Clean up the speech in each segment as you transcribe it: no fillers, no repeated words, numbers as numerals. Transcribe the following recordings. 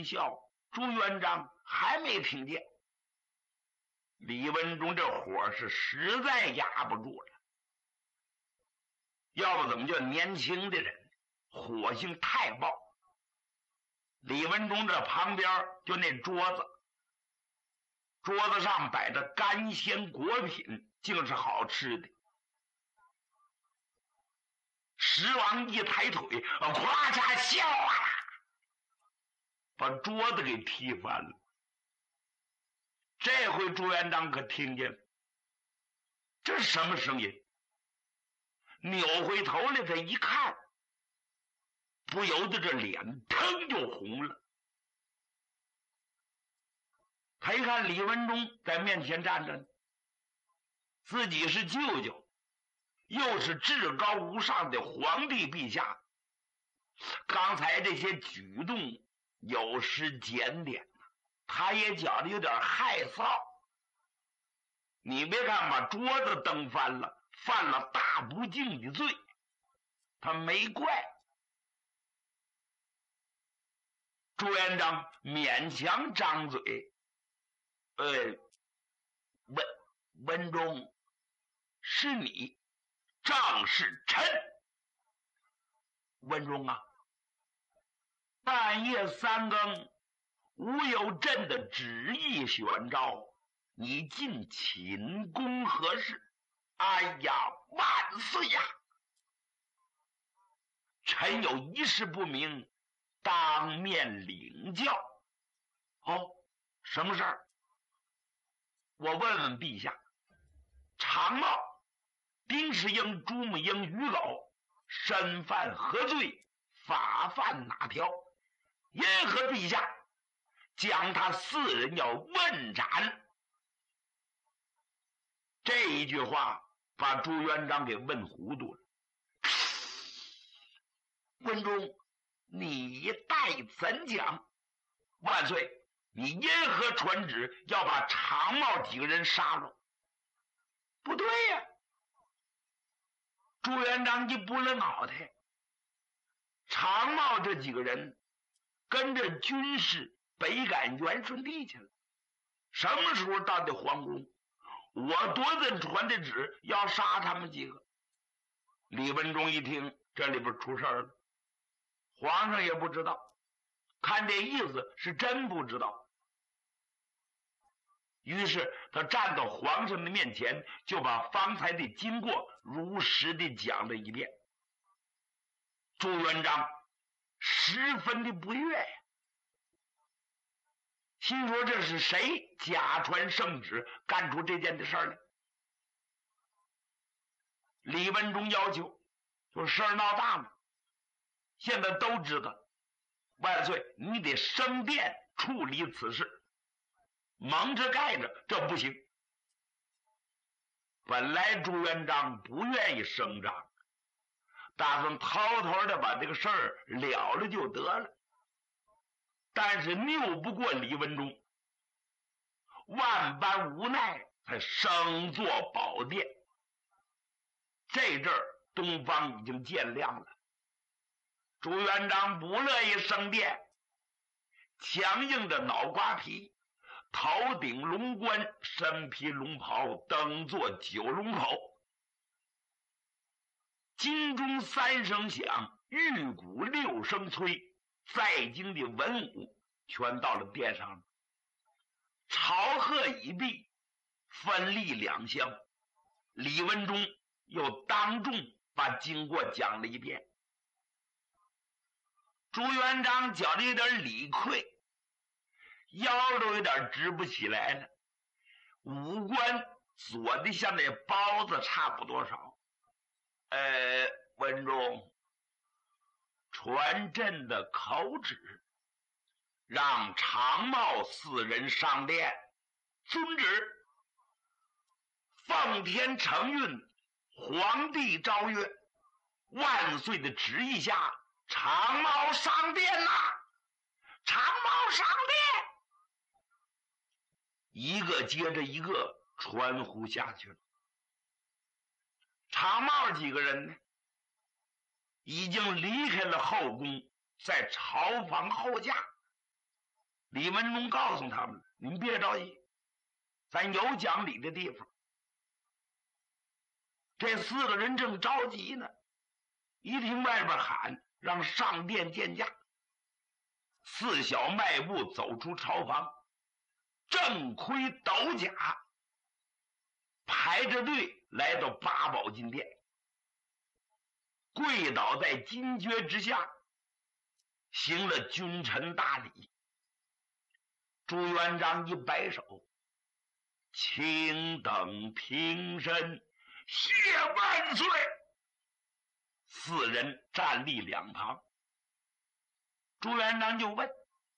一笑，朱元璋还没听见。李文忠这火是实在压不住了，要不怎么叫年轻的人火性太爆。李文忠这旁边就那桌子，桌子上摆着干鲜果品，竟是好吃的。石王一抬腿，咵嚓笑啊，把桌子给踢翻了。这回朱元璋可听见了，这是什么声音？扭回头来，他一看，不由得这脸腾就红了。他一看李文忠在面前站着呢，自己是舅舅，又是至高无上的皇帝陛下，刚才这些举动有失检点，他也觉得有点害臊。你别看把桌子蹬翻了，犯了大不敬的罪，他没怪。朱元璋勉强张嘴，文忠，是你，正是臣。文忠啊，半夜3更，吾有朕的旨意宣召，你进寝宫何事？哎呀，万岁呀！臣有一事不明，当面领教。哦，什么事儿？我问问陛下，常茂、丁世英、朱木英、于老身犯何罪？法犯哪条？因何陛下将他4人要问斩？这一句话把朱元璋给问糊涂了。文忠，你待怎讲？万岁，你因何传旨要把常茂几个人杀了？不对呀！朱元璋一拨了脑袋，常茂这几个人跟着军士北赶元顺帝去了，什么时候到的皇宫？我多次传的旨要杀他们几个。李文忠一听，这里边出事了，皇上也不知道，看这意思是真不知道。于是他站到皇上的面前，就把方才的经过如实的讲了一遍。朱元璋十分的不悦呀，心说这是谁假传圣旨干出这件的事儿来？李文忠要求，说事儿闹大了，现在都知道，万岁，你得升殿处理此事，蒙着盖着这不行。本来朱元璋不愿意声张，打算偷偷的把这个事儿了了就得了，但是拗不过李文忠，万般无奈才升坐宝殿。这阵儿东方已经渐亮了，朱元璋不乐意升殿，强硬着脑瓜皮，头顶龙冠，身披龙袍，登坐九龙口。金钟3声响，玉鼓6声催，在京的文武全到了殿上了。朝贺已毕，分立2厢。李文忠又当众把经过讲了一遍。朱元璋觉得有点理亏，腰都有点直不起来了，五官锁的像那包子差不多少。文忠，传朕的口旨，让常茂4人上殿。遵旨。奉天承运，皇帝诏曰：万岁的旨意下，常茂上殿呐！常茂上殿！一个接着一个传呼下去了。常茂几个人呢，已经离开了后宫，在朝房后驾。 李文忠告诉他们，你们别着急，咱有讲理的地方。这4个人正着急呢，一听外边喊让上殿见驾，4小迈步走出朝房，正盔斗甲，排着队来到八宝金殿，跪倒在金阙之下，行了君臣大礼。朱元璋一摆手，卿等平身，谢万岁。4人站立两旁。朱元璋就问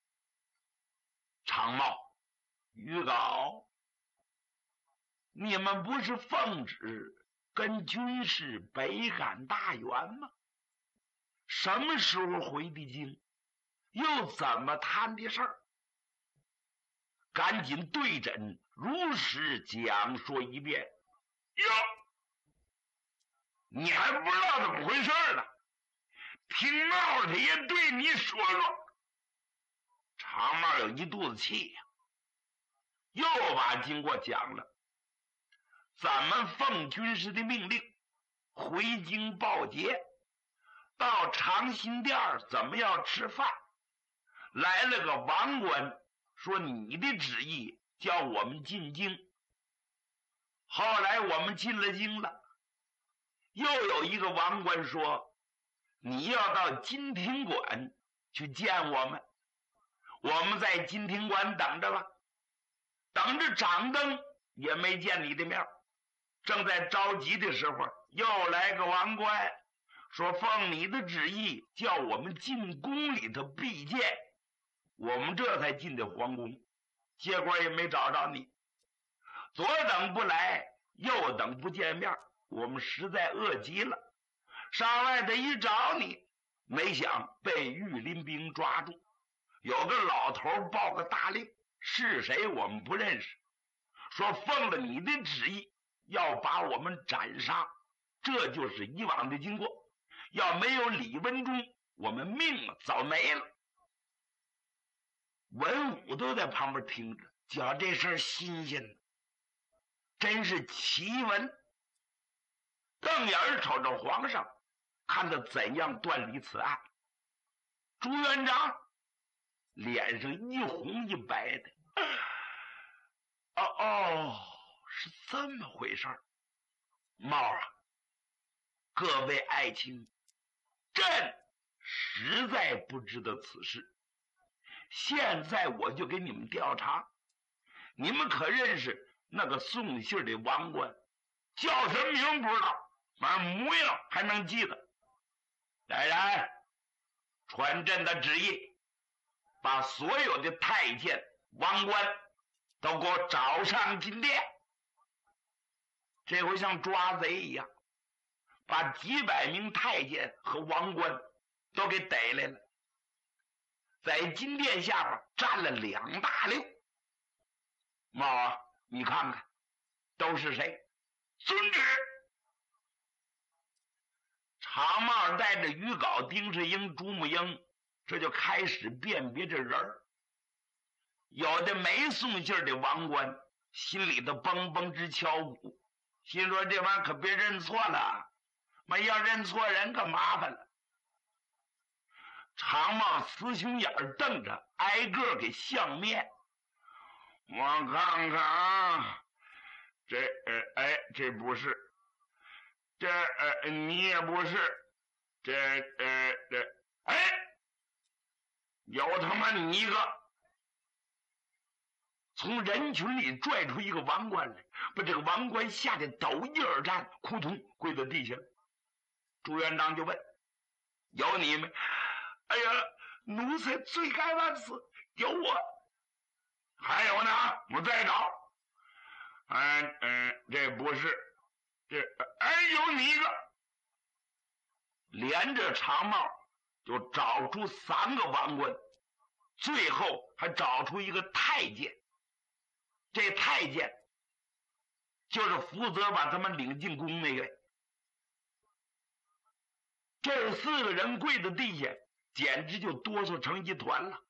常茂、于皋，你们不是奉旨跟军士北赶大员吗？什么时候回的京？又怎么谈的事儿？赶紧对诊，如实讲说一遍。哟，你还不知道怎么回事呢？听茂太爷对你说说。常茂有一肚子气呀，又把经过讲了。咱们奉军师的命令回京报捷，到长辛店怎么要吃饭，来了个王官，说你的旨意叫我们进京。后来我们进了京了，又有一个王官说你要到金庭馆去见我们。我们在金庭馆等着吧，等着掌灯也没见你的面。正在着急的时候，又来个王官说奉你的旨意叫我们进宫里头避见，我们这才进的皇宫，结果也没找着你。左等不来，右等不见面，我们实在饿极了，上外头一找你，没想被御林兵抓住。有个老头报个大令，是谁我们不认识，说奉了你的旨意要把我们斩杀，这就是以往的经过。要没有李文忠，我们命早没了。文武都在旁边听着，觉这事儿新鲜的，真是奇闻。瞪眼瞅着皇上，看他怎样断理此案。朱元璋脸上一红一白的，是这么回事儿。茂啊，各位爱卿，朕实在不知道此事，现在我就给你们调查。你们可认识那个送信的王官？叫什么名不知道，反正模样还能记得。来人，传朕的旨意，把所有的太监王官都给我找上金殿。这回像抓贼一样，把几百名太监和王官都给逮来了，在金殿下边站了2大溜。茂啊，你看看都是谁？遵旨。常茂带着于皋、丁世英、朱木英，这就开始辨别这人儿。有的没送信的王官心里头蹦蹦直敲鼓，心说这玩意儿可别认错了，要认错人可麻烦了。常茂雌雄眼瞪着，挨个给相面。我看看，这不是，你也不是，有他妈你一个！从人群里拽出一个王官来，把这个王官吓得抖一耳颤，扑通跪在地下。朱元璋就问：有你没？哎呀，奴才罪该万死，有我。还有呢，我再找。这不是，有你一个。连着常茂就找出3个王官，最后还找出一个太监。这太监就是负责把他们领进宫那个。这4个人跪在地下，简直就哆嗦成一团了。